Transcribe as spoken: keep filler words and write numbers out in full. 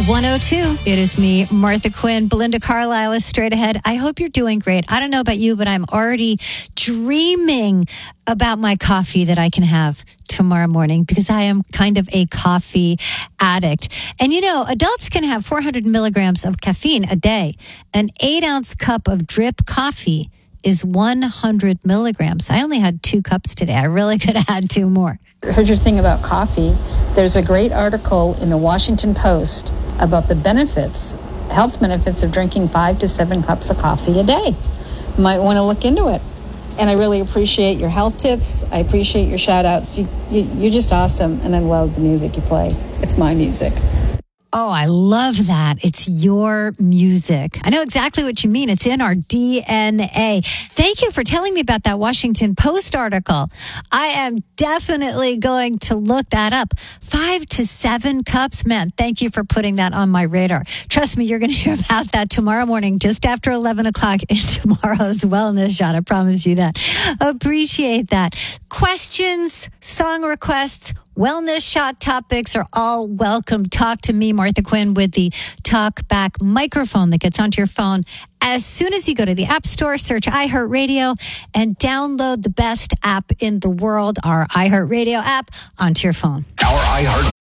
one oh two. It is me, Martha Quinn. Belinda Carlisle is straight ahead. I hope you're doing great. I don't know about you, but I'm already dreaming about my coffee that I can have tomorrow morning because I am kind of a coffee addict. And you know, adults can have four hundred milligrams of caffeine a day. An eight ounce cup of drip coffee is one hundred milligrams. I only had two cups today. I really could have had two more. Heard your thing about coffee. There's a great article in the Washington Post about the benefits, health benefits of drinking five to seven cups of coffee a day. Might want to look into it. And I really appreciate your health tips. I appreciate your shout outs. You, you, you're just awesome. And I love the music you play. It's my music. Oh, I love that. It's your music. I know exactly what you mean. It's in our D N A. Thank you for telling me about that Washington Post article. I am definitely going to look that up. Five to seven cups. Man, thank you for putting that on my radar. Trust me, you're going to hear about that tomorrow morning, just after eleven o'clock in tomorrow's Wellness Shot. I promise you that. Appreciate that. Questions, song requests, Wellness Shot topics are all welcome. Talk to me, Martha Quinn, with the Talk Back microphone that gets onto your phone as soon as you go to the App Store, search iHeartRadio, and download the best app in the world, our iHeartRadio app, onto your phone. Our iHeart